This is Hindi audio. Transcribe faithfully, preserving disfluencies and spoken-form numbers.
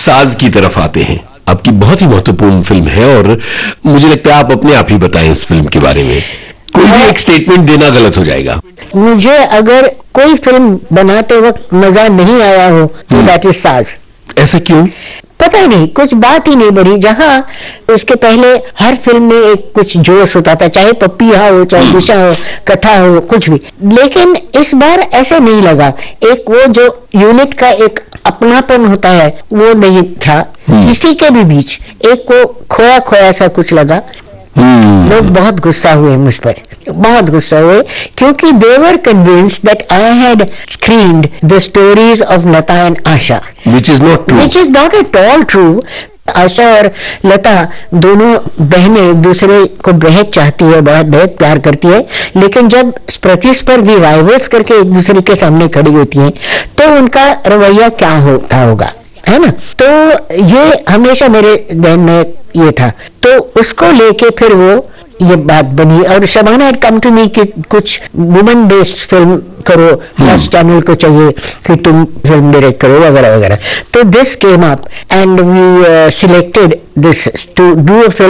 साज की तरफ आते हैं। आपकी बहुत ही महत्वपूर्ण फिल्म है और मुझे लगता है आप अपने आप ही बताएं इस फिल्म के बारे में। कोई भी एक स्टेटमेंट देना गलत हो जाएगा। मुझे अगर कोई फिल्म बनाते वक्त मजा नहीं आया हो तो दैट इज साज। ऐसा क्यों? पता ही नहीं, कुछ बात ही नहीं बनी। जहां उसके पहले हर फिल्म में एक कुछ जोश होता था, चाहे पपिया हो, चाहे दिशा हो, कथा हो, कुछ भी। लेकिन इस बार ऐसे नहीं लगा। एक वो जो यूनिट का एक अपनापन होता है वो नहीं था किसी के भी बीच। एक को खोया खोया सा कुछ लगा। लोग बहुत गुस्सा हुए मुझ पर, बहुत गुस्सा हुए, क्योंकि they were convinced that I had screened the stories of Lata and Asha, which is not true. Which is not at all true. आशा और लता दोनों बहनें एक दूसरे को बेहद चाहती है, बहुत बेहद प्यार करती है, लेकिन जब प्रतिस्पर्धी राइवल्स करके एक दूसरे के सामने खड़ी होती हैं तो उनका रवैया क्या होता होगा, है ना। तो ये हमेशा मेरे ध्यान में ये था। तो उसको लेके फिर वो ये बात बनी और Shabana had come to me कि कुछ वुमेन बेस्ड फिल्म करो, प्लस चैनल को चाहिए कि तुम फिल्म डायरेक्ट करो वगैरह वगैरह। तो this came up and we selected this to do a film